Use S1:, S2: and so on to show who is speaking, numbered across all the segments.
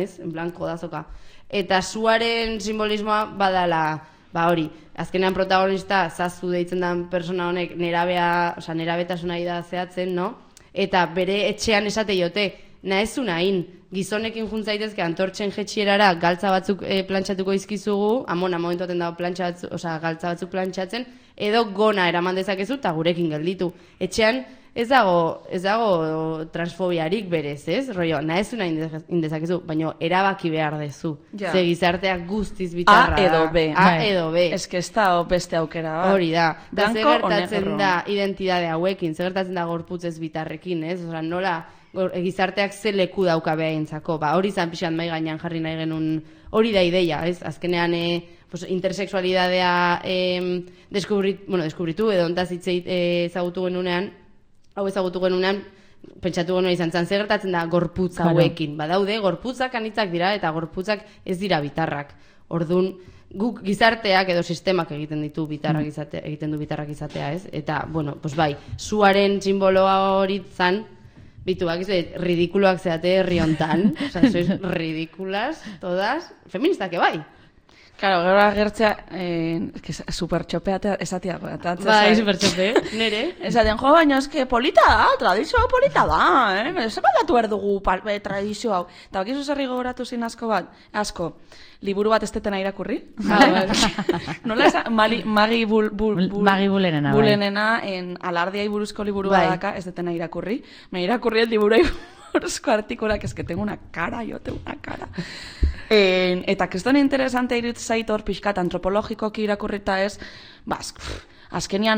S1: en blanco dazoka. Eta suaren simbolismoa badala, hori, azkenean protagonista zazu deitzen den persona honek nerabetasuna da zehatzen, no? Eta bere etxean esate jote, nahezu nahin, gizonekin juntzaitezke antortxen jetxierara galtza batzuk plantxatuko izkizugu, momentuaten dago galtza batzuk plantxatzen, edo gona eraman dezakezu eta gurekin gelditu. Etxean ez dago transfobiarik berez, ez? Rollo, nahezu nahi indezakezu, baina erabaki behar dezu. Ze gizarteak guztiz bitarra da. A edo B.
S2: Ez que ez da beste aukera.
S1: Hori da. Da ze gertatzen da identidade hauekin, ze gertatzen da gorputzez bitarrekin, ez? Osa, nola gizarteak ze leku dauka behaintzako. Hori zan pixan mai gainean jarri nahi genuen, hori da ideia, ez? Azkenean intersexualidadea deskubritu edo ontaz ezagutu genunean, pentsatu genuen izan zen, zer gertatzen da gorputz hauekin. Badaude, gorputzak anitzak dira eta gorputzak ez dira bitarrak. Orduan, guk gizarteak edo sistemak egiten du bitarrak izatea, ez? Eta, bai, suaren simboloa hori zan, ridikuloak zeate herri hontan, sois ridikulas, todas, feministak bai.
S2: Claro, gero agertzea, supertxopeatea esatia.
S1: Bai, supertxope, nere.
S2: Esaten, baina eske polita da, tradizio polita da, zer baldatu erdugu tradizio hau. Eta bakizu zerri gogoratu zin asko, liburu bat ez detena irakurri. Nola esan, Magi Bulenena, alardiai buruzko liburu badaka ez detena irakurri. Me irakurri el liburuai buruzko artikulak, ez que tengo una cara, yo tengo una cara. Eta kriston interesante iruditzen zait hor pixkat antropologikoki irakurrita ez, azkenean,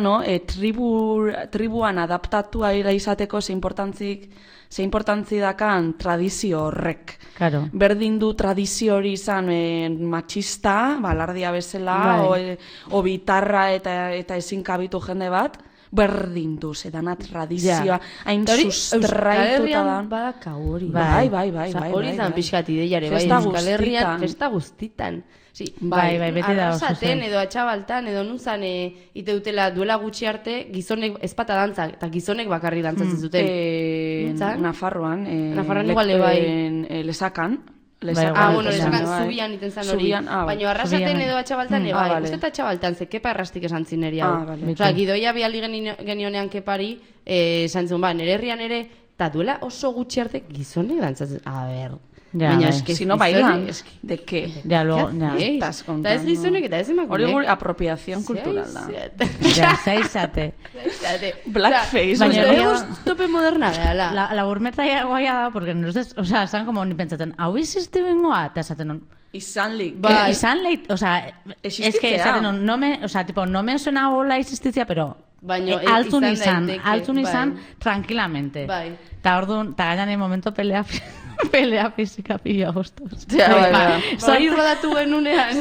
S2: tribuan adaptatu aira izateko ze importantzi dakan tradizio horrek.
S3: Claro.
S2: Berdin du tradizio hori izan matxista, alardia bezala, o bitarra eta ezin kabitu jende bat, berdin du, edana tradizioa, hain sustraituta da.
S1: Badaka hori.
S2: Bai.
S1: Hori zan pixkat ideiare, bai, Euskal Herrian, festa guztitan.
S3: Bai, beti da oso
S1: arrasaten edo atxabaltan edo nuntzan ite dutela duela gutxi arte gizonek ezpata dantza eta gizonek bakarri dantzatzen zuten.
S2: Nafarroan
S1: iguale bai.
S2: Lesakan.
S1: Lesakan zubian iten zan hori. Baina arrasaten edo atxabaltan bai. Uste eta atxabaltan ze kepa errastik esan zineria. Gidoia bialdi genionean kepari esan zuen, nire herrian ere eta duela oso gutxi arte gizonek dantzatzen. A ber...
S2: Baina eski, si no bailan, de que?
S3: Ya, luego,
S1: eta ez gizonek eta ez emakume.
S2: Hori gure apropiación cultural da.
S3: Ja, zaizate.
S2: Blackface.
S1: Baina hori tope moderna da.
S3: La gourmetaia guaia da, porque esan como ni pentsaten, hau iziste bengoa, eta esaten non.
S2: Izan leit.
S3: Izan leit, o sea, es que esaten non, no me suena hola existizia, pero altzun izan, tranquilamente. Eta orduan, eta gainan momento pelea fizika pila goztoz.
S1: Zori rodatu genunean.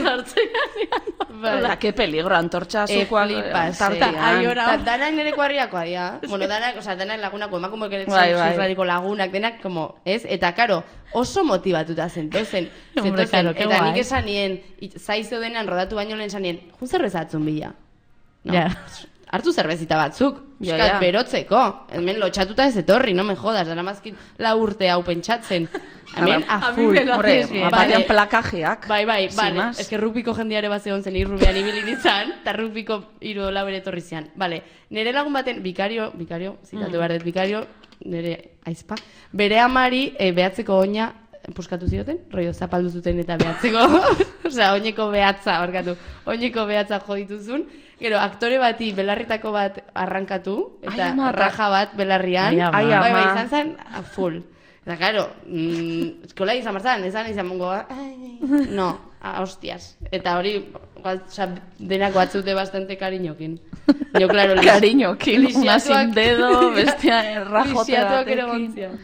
S2: Hola, que peligro, antortxa zukoak tartean.
S1: Dana nereko harriakoa dira. Bueno, dana lagunako, emakumo zurrariko lagunak, denak, como, ez? Eta, karo, oso motivatuta zentozen. Eta nik esan nien, zaizo denan rodatu baino lehen esan nien, jun zerbezatzun bila. Hartu zerbezita batzuk, berotzeko. Hemen lotxatuta ez etorri, no me jodas, dara mazkit la urte hau pentsatzen. Hemen a full.
S2: Batean plakajeak.
S1: Bai, ez que rugpiko jendiare bat zegoen zen irrubian ibilinitzan, eta rugpiko iru labere etorri zian. Nere lagun baten, bikario, zitatu behar dut bikario, nere aizpa, bere amari behatzeko oina puskatu zioten, rollo zapaldu zuten eta behatzeko, osea, oineko behatza, oineko behatza jodituzun. Gero, aktore bati belarritako bat arrankatu, eta raja bat belarrian. Bai, izan zen, full. Eta, karo, eskola izan barzan, izan mongo, no, hostias. Eta hori, denak batzute bastante kariñokin. Jo, claro,
S2: kariñokin, una sin dedo, bestia rajote
S1: batekin.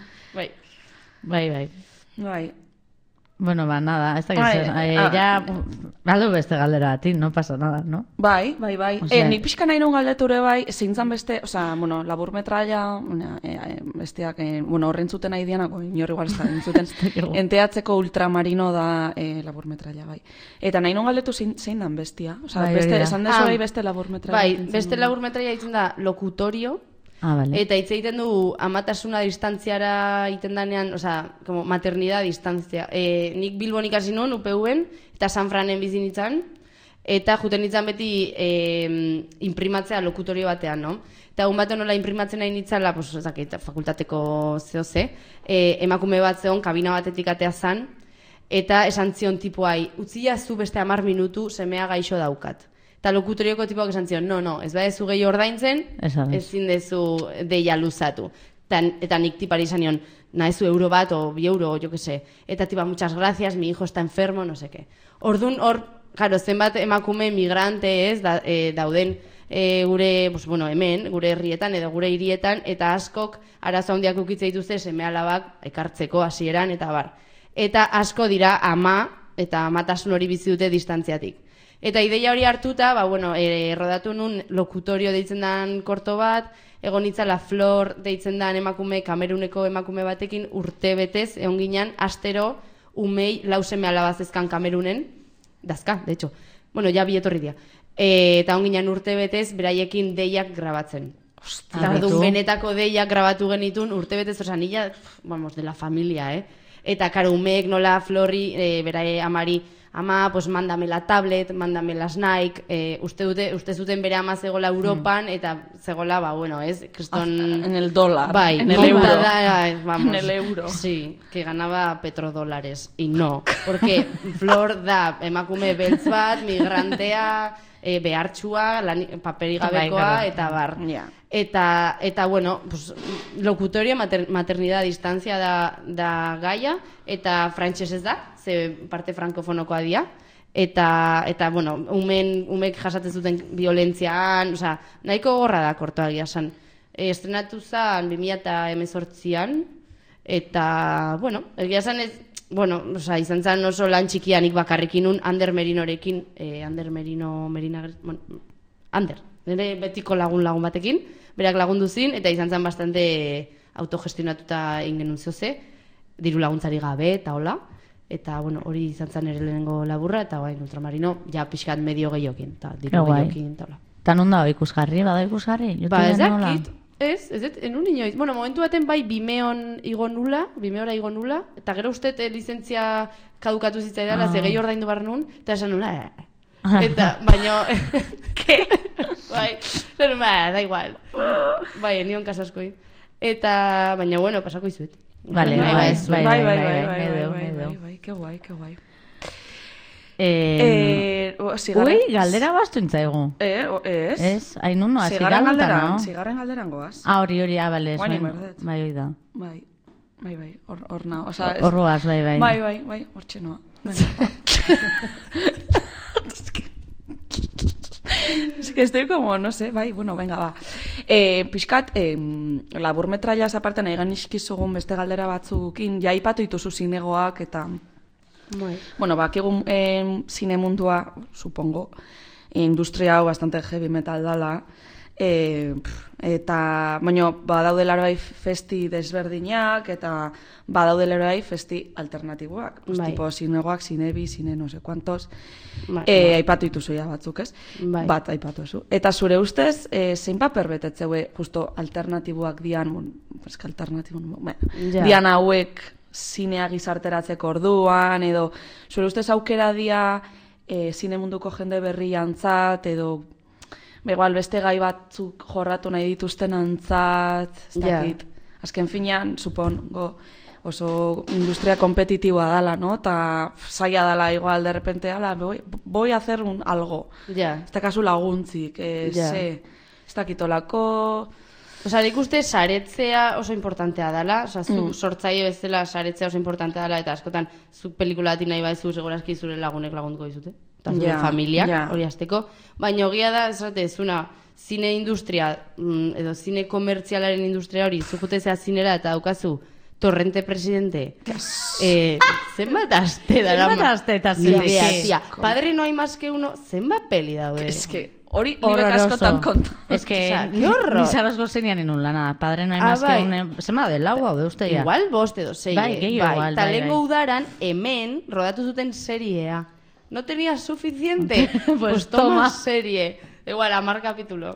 S3: Bai. Bueno, nada, ez da gizien. Ya, galdu beste galdera ati, no pasa nada, no?
S2: Bai. Nik pixka nahi nun galdeture bai, zeintzan beste, labur metraia, besteak, horrentzuten nahi dianako, inor igual ez da, entzuten, enteatzeko ultramarino da labur metraia, bai. Eta nahi nun galdetu zein dan bestia? Esan dezu bai beste labur metraia.
S1: Bai, beste labur metraia ditzen da lokutorio,
S3: Vale.
S1: Eta hitz egiten du amatasuna distantziara iten danean, como maternidad distantzia. Nik Bilbon ikasi nuen, UPV-en, eta San Franen bizi nintzen, eta juten nintzen beti imprimatzea lokutorio batean, no? Eta egun batean nola imprimatzen nahi nintzala, fakultateko zehose, emakume bat zeon, kabina batetik atea zan, eta esan zion tipuai, utzia zu beste 10 minutu semea gaixo daukat. Eta lokutorioko tipuak esan zion, no, ez badezu gehi ordaintzen, ezin dezu deia luzatu. Eta nik tipari izan nion, nahezu euro bat, o 2 euro, jo que se. Eta tipa, muchas gracias, mi hijo está enfermo, no sé qué. Orduan, claro, zenbat emakume migrante ez, dauden gure, hemen, gure herrietan edo gure hirietan, eta askok arazo handiak ukitze dituzte seme alabak ekartzeko hasieran eta bar. Eta asko dira ama, eta amatasun hori bizi dute distantziatik. Eta ideia hori hartuta, rodatu nun lokutorio deitzen dan korto bat, egon itzala Flor deitzen dan emakume, Kameruneko emakume batekin urte betez, egon ginen, astero, umei, 4 seme alabazezkan Kamerunen, dazka, de hecho, ja bietorri dia. Eta egon ginen urte betez, beraiekin deiak grabatzen. Eta benetako deiak grabatu genitun, urte betez, nila, de la familia, Eta karo, umeek nola Flori, beraie amari, ama, pues mándame la tablet, mándame las Nike, uste zuten bere ama zegoela Europan, eta zegoela, kriston...
S2: En el dólar,
S1: bai,
S2: en el euro.
S1: En
S2: el euro.
S1: Sí, que ganaba petrodólares, y no, porque Flor da emakume beltz bat, migrantea, behartxua, paperigabekoa, eta bar. Eta pues, lokutorio, maternidad distancia da gaia, eta frantsesez da, ze parte frankofonokoa dira, eta umek jasatzen zuten violentziaan, nahiko gorra da kortoa egia san. Estrenatu zen 2018an, eta, egia san ez, izan zen oso lan txikianik bakarrekin un, Ander Merinorekin, Ander, nire betiko lagun batekin, berak lagundu zin, eta izan zen bastante autogestionatuta ingen unzioze, diru laguntzari gabe, eta hola, eta hori izan zen ere lehenengo laburra, eta ultramarino, ja pixkat medio gehiokin, eta diru gehiokin, eta hola.
S3: Eta non da ikusgarri, bada ikusgarri?
S1: Ez dakit, ez, enun inoiz. Momentu baten bai Vimeora igo nula, eta gero uste lizentzia kadukatu zitzaidala, ze gehi ordaindu behar nun, eta esan nula, eta, baino, da igual. Bai, nion kasaskoi. Eta, baina, pasako izuet.
S3: Bai,
S2: que guai.
S3: Ui, galdera baztu intzaigu.
S2: Ez?
S3: Hain nun, zigarren
S2: galderan goaz.
S3: Hori, bale. Bai, hoi da.
S2: Bai, hor na.
S3: Horroaz, bai.
S2: Bai, hor txenoa. Es que estoy como, no sé, bai, venga, ba. Piskat, laburmetrailaz aparte nahi ganizkizugun beste galdera batzukin, ja ipatu dituzu zinegoak, eta... bakigun zine mundua, supongo, industria hau bastante heavy metal dala, eta, badaudela bai festi desberdinak, eta badaudela bai festi alternatiboak. Tipo, zinegoak, zinebi, zine no sé cuantos. Aipatu dituzu ja batzuk, ez? Bat aipatu zu. Eta zure ustez, zein paper betetzeue justo alternatiboak dian, dian hauek zinea gizarteratzeko orduan, edo zure ustez aukera dia zine munduko jende berriantzat, edo igual beste gai batzuk jorratu nahi dituzten antzat, ez dakit. Azken finean, supongo, oso industria kompetitiboa dala, no? Eta zaila dala igual, de repente, voy a hacer algo. Ez da kasu laguntzik, ez dakitolako...
S1: Nik uste saretzea oso importantea dela, zuk sortzaile bezala saretzea oso importantea dela, eta askotan zuk pelikula bat nahi baizu segurazki zure lagunek lagunduko dizute. Eta zure familiak hori azteko. Baina ogia da, zuna, zine industria, edo zine komertzialaren industria hori, zukutezea zinera eta daukazu Torrente presidente. Zenbat aste dara.
S3: Zenbat aste eta zine.
S1: Padre no hay más que uno. Zenbat peli daude.
S2: Es que... Hori nire askotan kontu.
S3: Ez que, nizarazko zeinean inun lana. Padre no hay más que un... Zema de lau hau de uste ya.
S1: Igual 5 edo 6.
S3: Bai, igual.
S1: Ta lengo udaran, hemen, rodatu zuten seriea. No tenía suficiente? Pues toma serie. Igual, 10 kapitulo.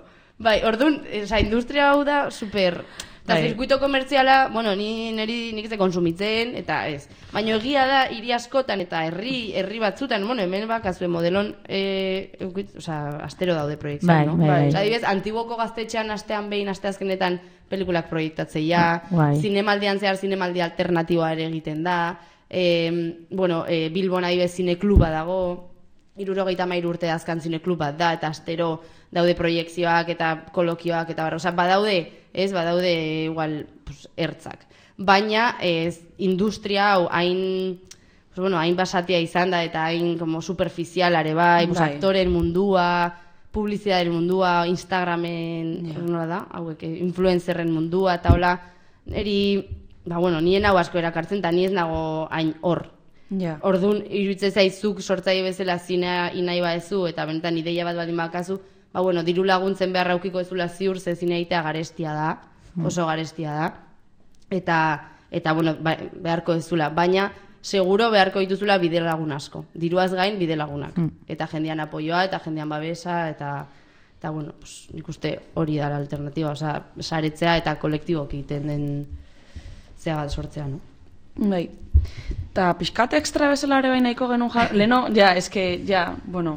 S1: Bai, orduan, industria hau da super... Eta zirkuito komertziala, bueno, nik ze konsumitzen, eta ez. Baina egia da, hiri askotan eta herri batzutan, bueno, hemen bakazue modelon, astero daude proiektzioan, no? Adibidez, Antiguoko Gaztetxean astean behin, asteazkenetan pelikulak proiektatzeia, zinemaldian zehar zinemaldi alternatiboa ere egiten da, Bilbon adibidez zinekluba dago, 73 urte azkan zineklu bat da, eta astero daude proiektzioak eta kolokioak eta barra. Badaude igual ertzak. Baina industria hau hain basatia izan da eta hain superficialare bai, aktoren mundua, publizidaderen mundua, Instagramen, hauek influencerren mundua, eta hola, nien hau asko erakartzen, eta ni ez nago hain hor. Orduan, iruditzen zaizuk sortzaile bezala zinea inai badezu, eta benetan ideia bat baldin bakazu, diru laguntzen beharra aukiko ezula ziur, ze zinea egitea garestia da, oso garestia da, eta beharko ezula, baina seguro beharko dituzula bide lagun asko, diruaz gain bide lagunak, eta jendean apoioa, eta jendean babesa, eta nik uste hori da alternatiba, saretzea eta kolektiboki egiten den zea bat sortzea, no?
S2: Bai, eta pixkat ekstra bezala ere baina nahiko genuen leno, bueno...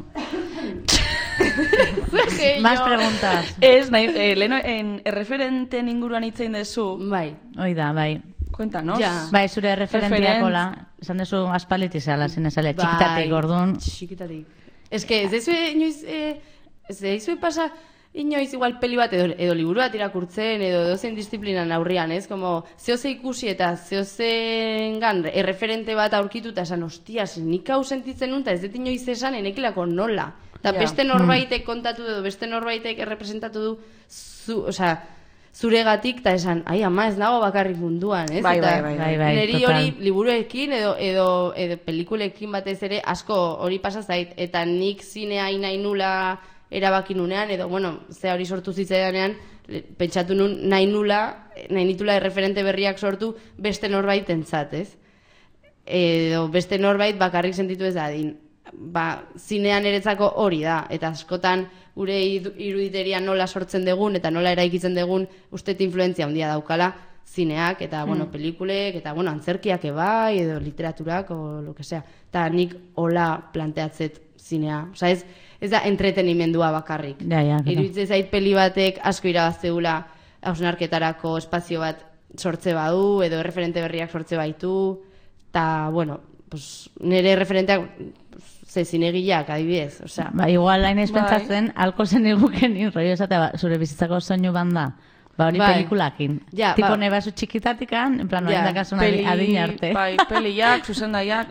S3: Más preguntas.
S2: Leno, erreferenten inguruan hitzein dezu.
S3: Bai. Oida, bai.
S2: Cuéntanos.
S3: Bai, zure referentiakola. Esan dezu aspaliti zela, zinezale, txikitatik, orduan.
S1: Txikitatik. Ez deizue inoiz, deizue pasa inoiz igual peli bat edo liburu bat irakurtzen, edo dozen disiplinan aurrian, ez? Como, zehose ikusi eta zehozen erreferente bat aurkituta esan, hostias, nik hau sentitzen nun, eta ez dut inoiz esan, enekilako nola. Eta beste norbaitek kontatu edo, beste norbaitek errepresentatu du, zuregatik, eta esan, ama ez nago bakarrik munduan, ez?
S2: Bai.
S1: Neri hori liburuekin edo pelikulekin batez ere asko hori pasa zait, eta nik zinea nahi nula erabakin nunean, edo, ze hori sortu zitzaidanean, pentsatu nun nahi nitula erreferente berriak sortu beste norbait entzat, ez? Edo beste norbait bakarrik sentitu ez dadin. Zinean eretzako hori da, eta askotan gure iruditeria nola sortzen dugun eta nola eraikitzen dugun ustez influentzia handia daukala zineak eta pelikulek eta antzerkiak ebai edo literaturak o lo que sea. Eta nik hola planteatzet zinea. Ez da entretenimendua bakarrik. Iruditzen zait peli batek asko irabazteula hausnarketarako espazio bat sortze badu edo referente berriak sortze baitu eta nire referenteak zinegileak, adibidez,
S3: igual hain pentsatzen, alko zen iguken irroi esatea, zure bizitzako soinu banda, hori pelikulakin. Tipo nebazu txikitatikan, en plan, hori dakasun adin arte.
S2: Bai, peliak, zuzendaiak,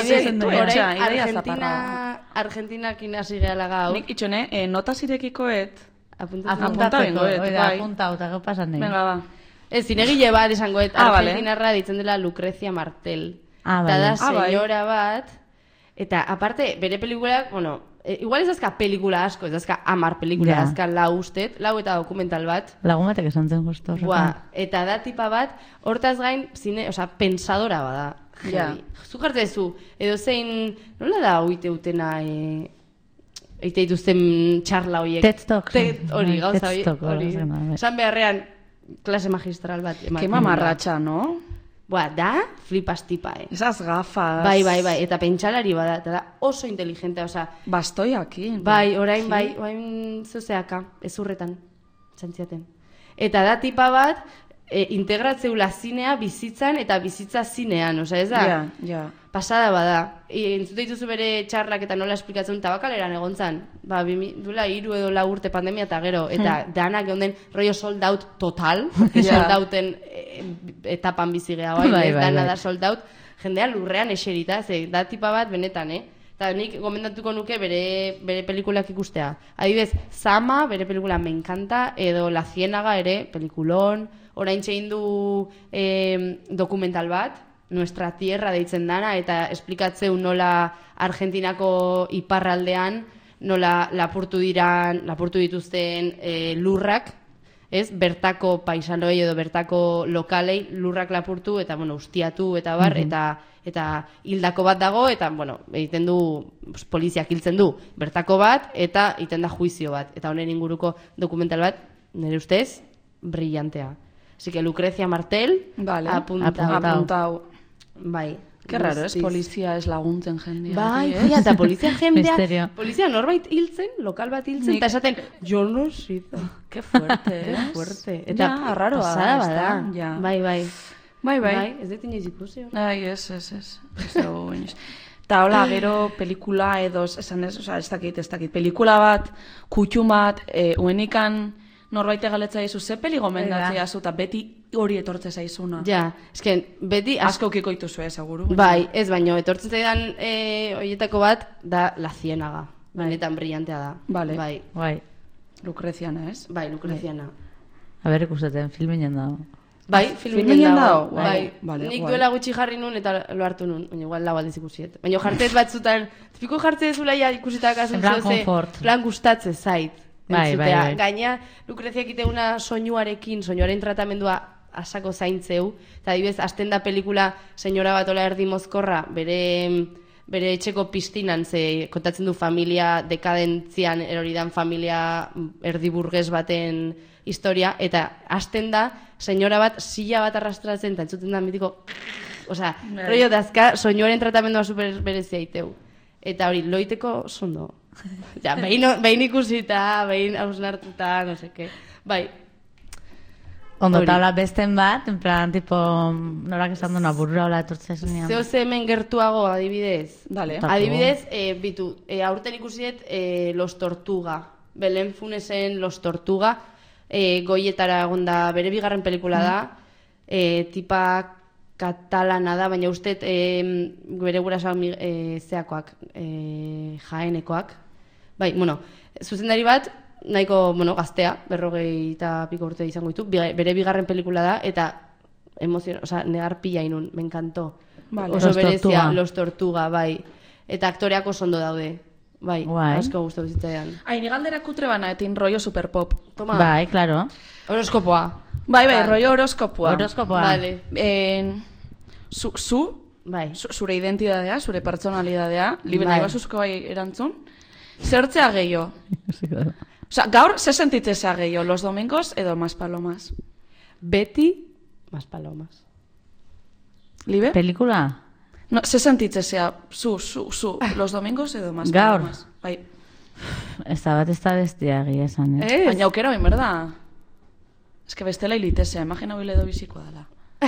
S1: Argentinakin hasi gehala gau.
S2: Nik itxone, nota zirekikoet,
S3: apuntatuko, apuntauta, gau pasan nahi.
S2: Venga, ba.
S1: Ez, zinegile bat esangoet, Argentinarra ditzen dela Lucrecia Martel. Eta da, senyora bat, eta aparte, bere pelikulak, igual ez dazka pelikula asko, ez dazka 10 pelikula, dazka lau eta dokumental bat.
S3: Lagun batek esan zen justo.
S1: Eta da tipa bat, hortaz gain, pensadora bada. Zu jartzezu, edo zein, nola da hoite utena, eite dituzten txarla horiek.
S3: TED Talk.
S1: Hori, gauza hori. Esan beharrean, klase magistral bat.
S2: Que mamarratxa, no?
S1: Da, flipas tipa,
S2: Esas gafas.
S1: Bai, eta pentsalari bada, eta da oso inteligente,
S2: bastoiakin.
S1: Bai, orain zozeaka, ezurretan, txantziaten. Eta da tipa bat, integratzeula zinea bizitzan eta bizitza zinean, ez da? Pasada bada. Entzute dituzu bere txarrak eta nola esplikatzen tabakaleran egontzan. Duela 3 edo 4 urte pandemia eta gero. Eta danak egon rollo sold out total. Sold outen etapan bizi geha bai. Dana da sold out. Jendea lurrean eserita. Da tipa bat benetan, Eta nik gomendatuko nuke bere pelikulak ikustea. Adibidez, Sama, bere pelikula me encanta, edo La Ciénaga ere, pelikulon. Orain txein du dokumental bat, Nuestra Tierra deitzen dana, eta esplikatzeu nola Argentinako iparraldean, nola lapurtu dituzten lurrak, ez, bertako paisanoi edo bertako lokalei lurrak lapurtu eta, ustiatu eta bar, eta hildako bat dago, eta, egiten du, poliziak hiltzen du bertako bat, eta egiten da juizio bat. Eta honen inguruko dokumental bat, nire ustez, brillantea. Así que Lucrecia Martel,
S2: apuntau.
S1: Bai.
S2: Qué raro, es polizia ez laguntzen jendea.
S1: Bai, eta polizia jendea, polizia norbait hiltzen, lokal bat hiltzen, eta esaten, yo no sido.
S2: Qué fuerte,
S1: Qué fuerte.
S2: Eta arraroa da.
S1: Bai.
S2: Bai.
S1: Ez dut inoiz ikusi.
S2: Ai, ez. Eta hola, gero pelikula edo, esan ez, ez dakit, pelikula bat, kutxu bat, uenikan norbait egaletza izu, ze peli gomendatzea zu, eta beti hori etortze zaizuna.
S1: Ja, esken, beti...
S2: Asko ukiko ituzu, seguru.
S1: Bai, ez baino, etortzen zaidan horietako bat, da La Ciénaga. Benetan brillantea da.
S2: Bai. Lucreziana, ez?
S1: Bai, Lucreziana.
S3: A ber, ikusteten, filminen dago.
S1: Bai, filminen dago. Bai, nik duela gutxi jarri nun eta lo hartu nun. Baina igual lau aldiz ikusiet. Baina jartzez batzutan, tipiko jartzez zulaia ikusitak asun plan gustatze zait.
S3: Bai.
S1: Gaina, Lucreziak iteguna soinuaren tratamendua asako zaintzeu, eta adibidez, hasten da pelikula senyora bat ola erdi mozkorra, bere etxeko piztinan, ze kontatzen du familia dekadentzian eroridan familia erdiburgez baten historia, eta hasten da, senyora bat, silla bat arrastratzen, eta entzuten da mitiko, rollo dazka, soinuaren tratamendua super berezia iteu. Eta hori, loiteko sondo. Ja, behin ikusita, behin hausnartuta, no seke. Bai.
S3: Ondo, eta hola besten bat, en plan, tipo, norak esan duna burura hola etortzea zunean.
S1: Zeo ze hemen gertuago, adibidez.
S2: Dale.
S1: Adibidez, aurten ikusiet Los Tortuga. Belen Funesen Los Tortuga. Goietara egonda bere bigarren pelikula da. Tipa katalana da, baina usteet bere gurasoak zeakoak, jaenekoak. Bai, zuzendari bat, nahiko, gaztea, 40 piko urte izango ditu, bere bigarren pelikula da, eta negar pila inun, me encantó. Oso berezia, Los Tortuga, bai. Eta aktoreak oso ondo daude. Bai, asko guztu bizitzaidan.
S2: Ni galdera kutre bana, etin rollo superpop.
S1: Toma.
S3: Bai, claro.
S1: Horoskopoa.
S2: Bai, rollo horoskopoa.
S1: Vale.
S2: Zure identidadea, zure personalidadea, libre nahi basuzko bai erantzun, zertzea gehiago? Gaur, ze sentitzea gehiago, Los Domingos edo Más Palomas?
S1: Beti, Más Palomas.
S2: Libe?
S3: Pelikula?
S2: No, ze sentitzea, zu, Los Domingos edo Más Palomas? Bai.
S3: Ez da bat ez da bestia egia esan,
S2: Baina aukera oin, berda? Ez que bestela hilitezea, imagina hile edo bizikoa dela.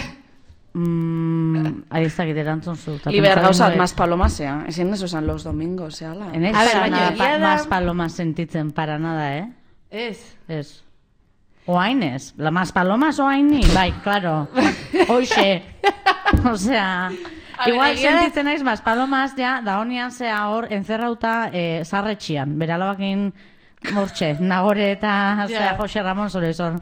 S3: Ahí está que te erantzun zu.
S2: Liber gauzat Más Palomasea. Ezin eso esan Los Domingos, ala.
S3: En ez nada Más Palomas sentitzen para nada, Ez. Oain ez. La Más Palomas oaini. Bai, claro. Oixe. O sea... Igual sentitzen naiz Más Palomas, ja, da honian zea hor, encerrauta sarretxian. Beralabakin... Mortxe, Nagore eta Jose Ramon Solezor.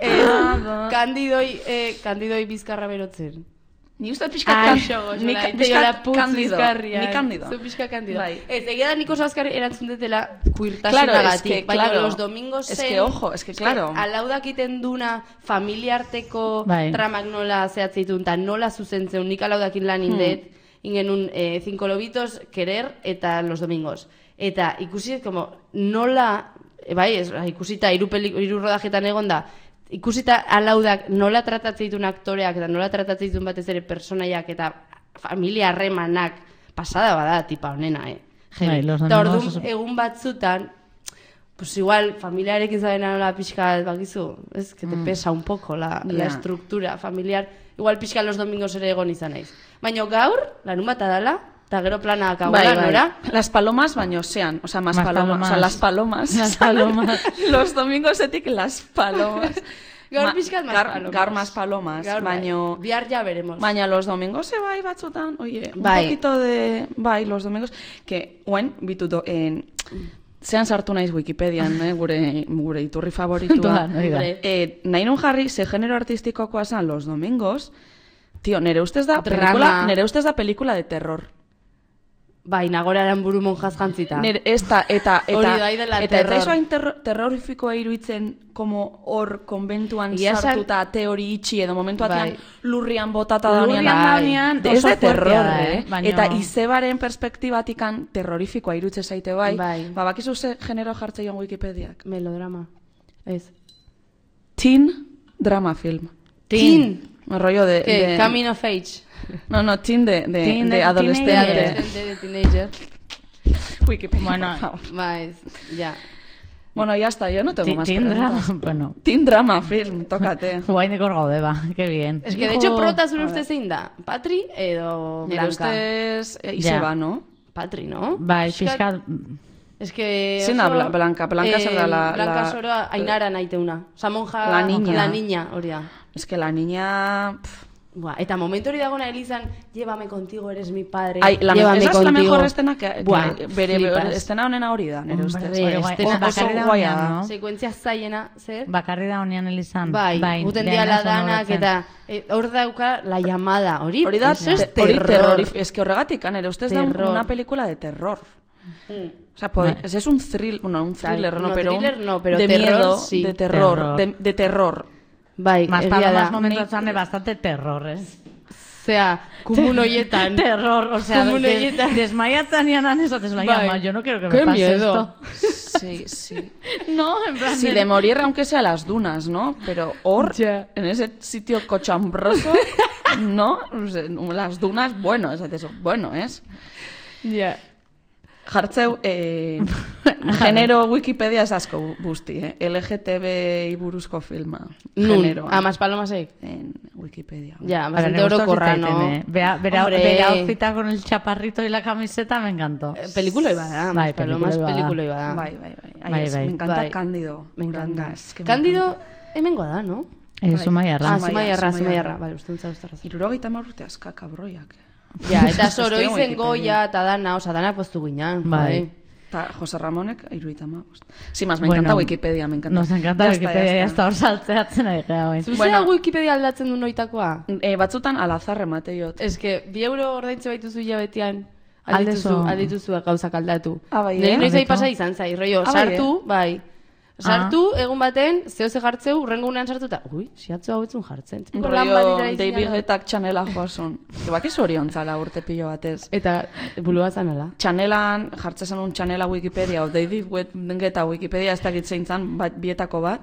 S1: Kandidoi bizkarra berotzen.
S2: Ni uste pixka kandido. Ni kandido.
S1: Zu pixka kandido. Ez, egia da nik oso azkari erantzun detela kuirtasunagatik. Baina Los Domingos zen...
S2: Es que ojo, es que claro.
S1: Alaudak iten duna familiarteko tramak nola zehatzeitun, eta nola zuzentzeun, nik alaudakin lan indet, ingenun 5 lobitos, Querer eta Los Domingos. Eta ikusi, como, nola... Bai, ikusita hiru rodajetan egon da, ikusita alaudak nola tratatzen ditun aktoreak eta nola tratatzen ditun batez ere personaiak eta familia harremanak pasada bada tipa honena, Eta orduan egun batzutan, pues igual, familiarekin zabena nola pixka, bakizu, es que te pesa un poco la estructura familiar, igual pixka Los Domingos ere egon izan naiz. Baina gaur, larun bat adala, eta gero plana akagoela, nora?
S2: Las Palomas, baino zean. O sea, Más Palomas. O sea, Las Palomas. Los Domingosetik Las Palomas.
S1: Gaur pixkat Más Palomas.
S2: Gaur Más Palomas. Baino...
S1: Bihar ya veremos.
S2: Baina Los Domingos bai batzutan, oye, un poquito de... Bai, Los Domingos... Que, bituto, zean sartu naiz Wikipedian, gure iturri favoritua. Nahi nun jarri, ze genero artistikokoa zan Los Domingos... Tio, nere ustez da pelikula de terror.
S1: Bai, Nagoraren buru monjaz jantzita.
S2: Eta isoain terrorifikoa iruditzen como hor konbentuan sartuta teori itxi edo momentu batean lurrian botata daunean. Ez de terror, Eta izebaren perspektibatikan terrorifikoa iruditzen zaite bai. Bakizu ze genero jartze joan Wikipediak?
S1: Melodrama. Ez.
S2: Teen drama film.
S1: Teen.
S2: Rollo de
S1: coming of age.
S2: No, teen de adolescente.
S1: De teenager.
S2: Wikipedia,
S3: bueno,
S1: ya.
S2: Bueno, ya está, yo no tengo más
S3: preguntas. Bueno.
S2: Teen drama film, tócate.
S3: Guaineko gaude, ba, qué bien.
S1: Es que de hecho prota zure ustez zein da? Patri edo Blanca?
S2: Nire ustez Iseba, no?
S1: Patri, no?
S3: Bai, fiskal...
S1: Es que...
S2: Zena Blanca zer da la...
S1: Blanca soroa Ainara naiteuna. Osa monja... La niña, hori da.
S2: Es que la niña...
S1: Buah, eta momentu hori dagona Elizan, llévame contigo, eres mi padre.
S2: Esa es la mejor estena que bere estena honena hori da, nire ustez.
S3: Oso guaia da.
S1: Sekuentzia zaiena, zer?
S3: Bakarri da honean Elizan.
S1: Bai, guten diala danak, eta hor dauka la llamada, hori
S2: da terror. Es que horregatik, nire ustez da una película de terror. O sea, es un thriller, un thriller, no, pero de miedo, de terror, de terror.
S3: Bai, más para más momentos de bastante terror,
S1: Osea, kumun hoietan.
S3: Terror, o sea, desmayatzen yanan esates la llama. Yo no quiero que me pase esto.
S2: Sí.
S3: No, en plan...
S2: Si de morir, aunque sea las dunas, ¿no? Pero en ese sitio cochambroso, ¿no? Las dunas, bueno, es.
S1: Ya.
S2: Jartzeu, genero Wikipedia es asko busti, LGTB buruzko filma.
S1: Genero. Más palomasek.
S2: En Wikipedia.
S1: Ya, bastante orokorra, ¿no?
S3: Ver outfita con el chaparrito y la camiseta me encantó.
S1: Película iba da.
S3: Bai,
S1: película iba da.
S2: Bai. Me encanta Cándido.
S1: Me encanta. Cándido, hemengoa da, ¿no?
S3: Zumaiarra.
S1: Zumaiarra. Vale, uste dut zauztarra.
S2: 70 urte aska kabroiak.
S1: Ja, eta zoro izen goia, eta dana, dana poztu guinan.
S3: Bai.
S2: Eta Jose Ramonek, 70. Sí, más, me encanta Wikipedia, me encanta.
S3: Nos encanta Wikipedia, ya está hor saltzeatzen ari gara.
S1: Zuzera Wikipedia aldatzen du noitakoa?
S2: Batzutan alazar emate jot.
S1: Ez que, 2 euro ordaintze baituzu hilabetian, aldituzu gauzak aldatu.
S2: Bai,
S1: noiz ahi pasa izan zai, rollo, sartu, bai. Sartu, egun baten, zehose jartzeu, urrengo unean sartuta. Siatzu hau etzun jartzen.
S2: Rollo, David Getak txanela joasun. Bakizu hori ontzala urte pilo batez.
S1: Eta, bulua zanela?
S2: Txanelan, jartzezen un txanela Wikipedia, o David Geta Wikipedia ez dakitzein zan, bietako bat.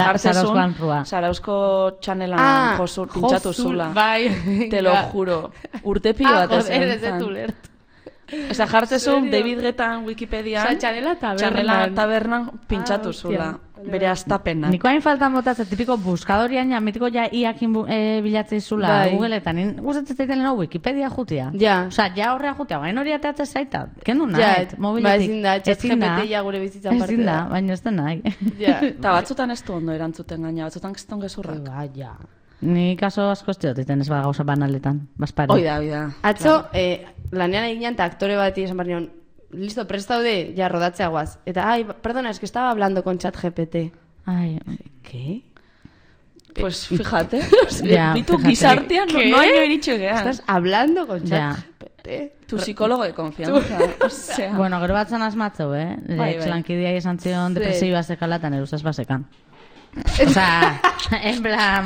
S2: Zarauzko txanelan josur, pintxatu zula.
S1: Bai.
S2: Te lo juro. Urte pilo batez zan. Esa jartzezun David Getan Wikipedia.
S1: Txanela
S2: tabernan pintxatu zula. Bere astapena.
S3: Niko hain faltan botatzen, tipiko buskadorian, mitiko ja iakin bilatzei zula Googleetan. Gustatzen zaiten lehenu Wikipedia jutia.
S1: Ja.
S3: Osa, ja horrea jutia, baina hori ateatzen zaita. Kendu nahi, mobiletik.
S1: Ba, ezin da, ChatGPT gure bizitzan parte da.
S3: Ezin da, baina ez da nahi.
S2: Eta batzutan ez du ondo erantzuten gaina, batzutan ez du gezurrak.
S1: Ja.
S3: Ni kaso asko ez dioten ez bada gauza banaletan, bazpare.
S2: Oida.
S1: Atzo, lanean eginan eta aktore bat esan barri hon, listo, prestaude, ja, rodatzea guaz. Eta, perdona, es que estaba hablando con ChatGPT.
S3: ¿Qué?
S2: Pues fíjate, ditu gizartean no haino iritxe gehan.
S1: Estás hablando con ChatGPT.
S2: Tu psicólogo de confianza. Osea.
S3: Bueno, gero batzan asmatzeu, Lankidia izan zion depresiba zekala eta neruzaz basekan. O sea, en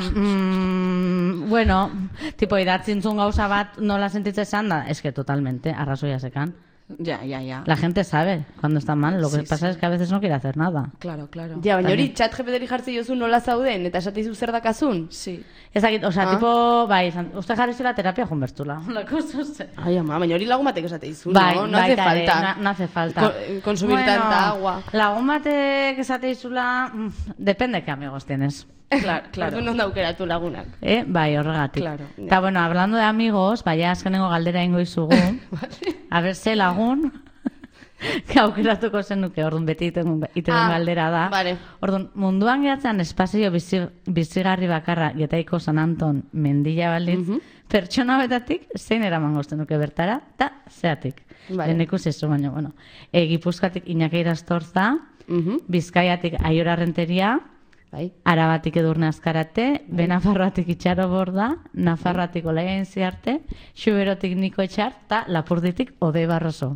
S3: plan, bueno, tipo, idatzintzun gauza bat nola sentitzen zan da, es que totalmente, arrazoia sekan.
S2: Ya.
S3: La gente sabe cuando está mal, lo que pasa es que a veces no quiere hacer nada.
S2: Claro.
S1: Ja, baina hori ChatGPT-ri jartzi jozu nola zauden, eta esateizu zer dakazun?
S2: Sí.
S3: Ezakit, o sea, tipo, bai, uste jarri zela terapia jun bertula.
S1: Ai, ama, baina hori lagun batek esateizu, no? No hace falta.
S3: No hace falta.
S1: Consumir tanta agua.
S3: Lagun batek esateizula, depende que amigos tienes.
S2: Claro.
S1: Non daukeratu lagunak.
S3: Bai, horregatik.
S2: Claro.
S3: Eta, bueno, hablando de amigos, bai, azkenengo galdera ingo izugu. A ver, ze lagun, que aukeratuko zenuke, orduan beti iten galdera da.
S1: Vale.
S3: Orduan, munduan gehatzen espazio bizigarri bakarra Getaiko San Anton mendila baldin, pertsona betatik zein eraman gozten duke bertara, eta zeatik. Lehen ikusizu, baina, Gipuzkoatik Iñaki Irastorza, Bizkaiatik Aiora Renteria,
S1: Bai.
S3: Arabatik Edurne Azkarate, Benafarroatik Itxaro Borda, Nafarroatik Olaien Ziarte, Xuberotik Niko Etxar, eta Lapurditik Ode Barroso.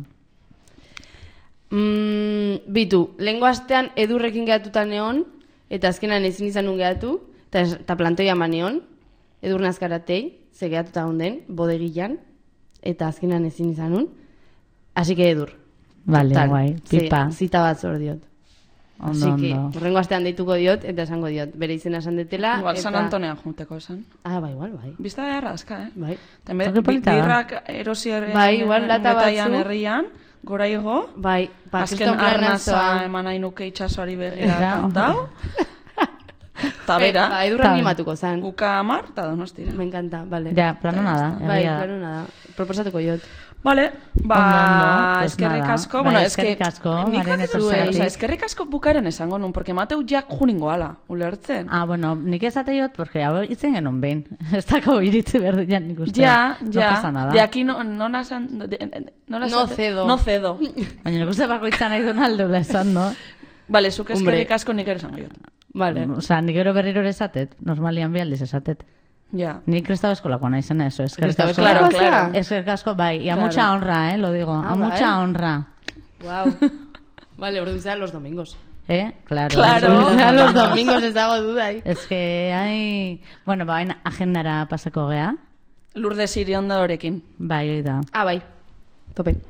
S1: Bitu, lehengo astean Edurrekin gehatuta neon, eta azkenan ezin izan nun gehatu, eta plantoia eman neon, Edurne Azkaratei, ze gehatuta honden, bodegilan, eta azkenan ezin izan nun, hasi que Edur.
S3: Vale, guai, pipa.
S1: Zita bat zor diot.
S3: Ondo.
S1: Horrengo astean deituko diot, eta esango diot. Bere izena esan detela.
S2: Igual,
S1: eta...
S2: San Antonean junteko esan.
S1: Igual, bai.
S2: Bizta da errazka,
S1: Bai.
S2: Birrak erosiaren metaian herrian, gora igo.
S1: Bai,
S2: azken arnaza eman nahi nuke itxasoari begira kontau. Eta bera.
S1: Edurra animatuko zan.
S2: Guka 10, eta Donostira.
S1: Me encanta, vale.
S3: Ja, planona da.
S1: Bai, planona da. Proposatuko jot.
S2: Vale, eskerrik asko. Bueno,
S3: eskerrik asko.
S2: Eskerrik asko bukaren esango nun, porque mateu jak juningo ala, ulertzen.
S3: Bueno, nik esate jot, porque hau itzen genuen behin. Ez dako iritzi berdian nik uste.
S2: Ja. De aquí no cedo. No cedo.
S3: Baina nik uste bako izan nahi duen aldo esan, no?
S2: Vale, zuk eskerrik asko nik ere esango jot.
S1: Vale.
S3: Osa, nik ero berriro esatet, normalian bialdiz esatet.
S2: Ya.
S3: Ni Cristado Escolakoa naizena eso,
S2: Claro.
S3: Eskerrik asko, bai, y a mucha honra, lo digo, a mucha honra.
S1: Wow. Vale, ordu izan los domingos.
S3: Claro.
S1: Los domingos ez dago duda ahí.
S3: Es que hay, bueno, baina agendara pasako gea.
S2: Lourdes Irionda horekin.
S3: Bai, oida.
S1: Bai. Tope.